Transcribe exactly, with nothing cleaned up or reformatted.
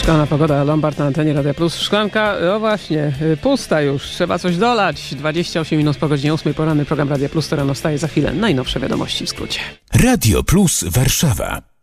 Szklana pogoda, Lombard na antenie Radia Plus. Szklanka, no właśnie, pusta już. Trzeba coś dolać. dwadzieścia osiem minut po godzinie ósmej. Poranny program Radia Plus. To rano wstaje za chwilę. Najnowsze wiadomości w skrócie. Radio Plus Warszawa.